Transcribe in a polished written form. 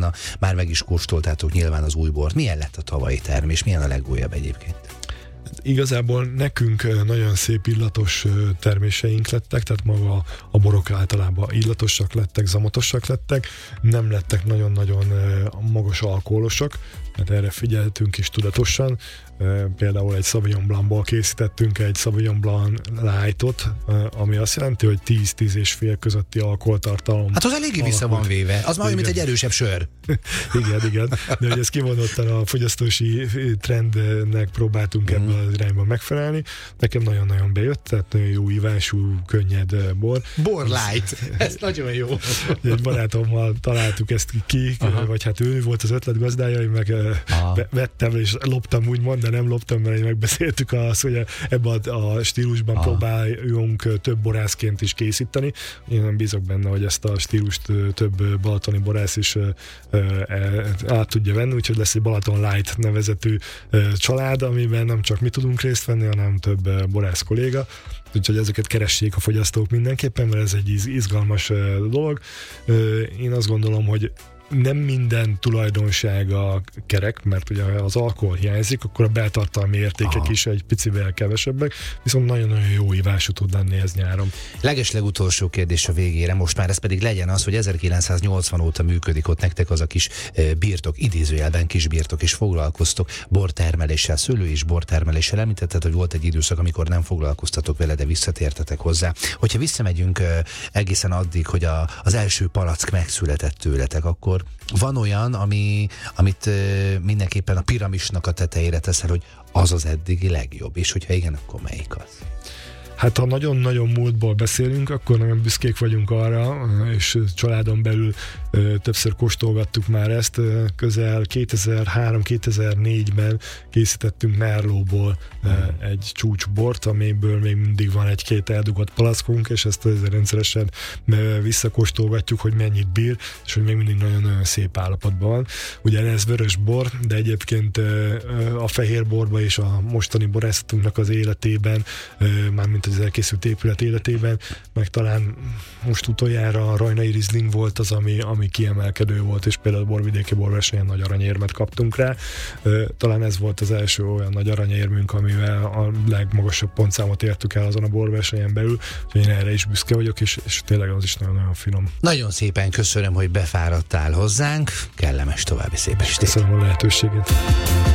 utána már meg is kóstoltátok nyilván az új bort. Milyen lett a tavalyi termés? Milyen a legújabb egyébként? Igazából nekünk nagyon szép illatos terméseink lettek, tehát maga a borok általában illatosak lettek, zamatosak lettek, nem lettek nagyon-nagyon magas alkoholosak, mert erre figyeltünk is tudatosan. Például egy Sauvignon Blancból készítettünk egy Sauvignon Blanc Lightot, ami azt jelenti, hogy 10-10,5 közötti alkoholtartalom. Hát az eléggé vissza van véve. Az már olyan, mint egy erősebb sör. Igen. De hogy ezt kimondottan a fogyasztósi trendnek próbáltunk ebben az irányban megfelelni. Nekem nagyon-nagyon bejött, tehát nagyon jó ívású, könnyed bor. Bor light. Ez nagyon jó. Egy barátommal találtuk ezt ki, vagy hát ő volt az ötlet gazdája, én meg vettem és loptam úgymond, de nem loptam, mert megbeszéltük azt, hogy ebben a stílusban próbáljunk több borászként is készíteni. Én nem bízok benne, hogy ezt a stílust több balatoni borász is át tudja venni, úgyhogy lesz egy Balaton Light nevezetű család, amiben nem csak mi tudunk részt venni, hanem több borász kolléga. Úgyhogy ezeket keressék a fogyasztók mindenképpen, mert ez egy izgalmas dolog. Én azt gondolom, hogy nem minden tulajdonsága kerek, mert ugye az alkohol hiányzik, akkor a beltartalmi értékek is egy picivel kevesebbek, viszont nagyon-nagyon jó ívású tud lenni ez nyáron. Legeslegutolsó kérdés a végére, most már ez pedig legyen az, hogy 1980 óta működik ott nektek az a kis birtok, idézőjelben kis birtok, és foglalkoztok bortermeléssel, szőlő és bortermeléssel. Említetted, hogy volt egy időszak, amikor nem foglalkoztatok vele, de visszatértetek hozzá. Hogyha visszamegyünk egészen addig, hogy az első palack megszületett tőletek, akkor van olyan, amit mindenképpen a piramisnak a tetejére teszel, hogy az az eddigi legjobb, és hogyha igen, akkor melyik az? Hát ha nagyon-nagyon múltból beszélünk, akkor nagyon büszkék vagyunk arra, és családon belül többször kóstolgattuk már ezt. Közel 2003-2004-ben készítettünk Merlotból egy csúcsbort, amiből még mindig van egy-két eldugott palackunk, és ezt rendszeresen visszakóstolgatjuk, hogy mennyit bír, és hogy még mindig nagyon-nagyon szép állapotban van. Ugye ez vörös bor, de egyébként a fehér borba és a mostani borászatunknak az életében, mármint az elkészült épület életében, meg talán most utoljára a Rajnai Riesling volt az, ami kiemelkedő volt, és például a borvidéki borversenyen nagy aranyérmet kaptunk rá. Talán ez volt az első olyan nagy aranyérmünk, amivel a legmagasabb pontszámot értük el azon a borversenyen belül, úgyhogy én erre is büszke vagyok, és tényleg az is nagyon-nagyon finom. Nagyon szépen köszönöm, hogy befáradtál hozzánk, kellemes további szép estét. Köszönöm a lehetőséget.